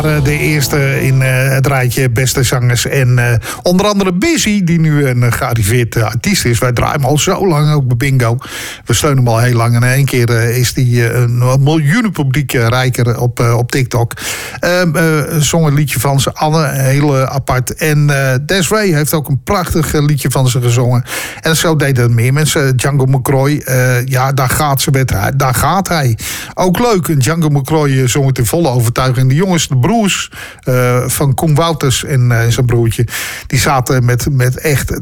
De eerste in het rijtje beste zangers. En onder andere Busy, die nu een gearriveerd artiest is. Wij draaien hem al zo lang, ook bij Bingo. We steunen hem al heel lang. En in één keer is die een miljoenen publiek rijker op TikTok. Zong een liedje van ze, Anne, heel apart. En Desiree heeft ook een prachtig liedje van ze gezongen. En zo deden meer mensen. Django McCroy, ja, daar gaat ze met hij. Daar gaat hij. Ook leuk. En Django McCroy zong het in volle overtuiging. De jongens, de broers van Koen Wouters en zijn broertje, die zaten met echt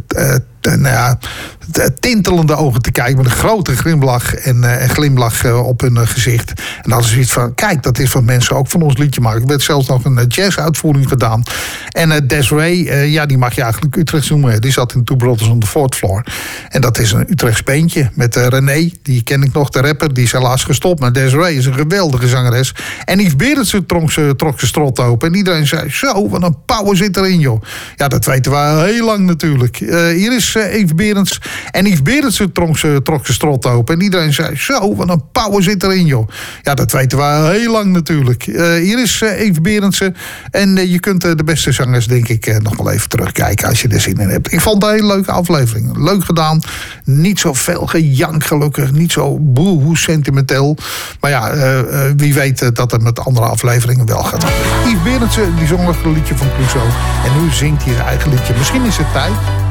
tintelende ogen te kijken, met een grote glimlach en glimlach op hun gezicht. En dat is zoiets van, kijk, dat is wat mensen ook van ons liedje maken. Er werd zelfs nog een jazz-uitvoering gedaan. En Desiree, ja, die mag je eigenlijk Utrechts noemen. Die zat in Two Brothers on the Fourth Floor. En dat is een Utrechts beentje met René, die ken ik nog, de rapper, die is helaas gestopt. Maar Desiree is een geweldige zangeres. En Yves Berendsen trok zijn strot open. En iedereen zei, zo, wat een power zit erin, joh. Ja, dat weten we heel lang natuurlijk. Hier is Yves Berends. En Yves Berendsen trok zijn strot open. En iedereen zei, zo, wat een power zit erin, joh. Ja, dat weten we heel lang natuurlijk. Hier is Yves Berendsen. En je kunt de beste zangers, denk ik, nog wel even terugkijken als je er zin in hebt. Ik vond het een hele leuke aflevering. Leuk gedaan. Niet zo veel gejank, gelukkig. Niet zo boehoe sentimenteel. Maar ja, wie weet dat het met andere afleveringen wel gaat. Yves Berendsen, die zong nog een liedje van Clouseau. En nu zingt hij zijn eigen liedje. Misschien is het tijd